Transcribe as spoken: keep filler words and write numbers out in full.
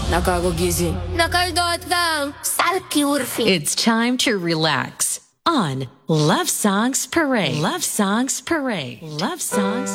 Nakagugising. Nakaldot lang. Salkiurfi. It's time to relax on Love Songs Parade. Love Songs Parade. Love Songs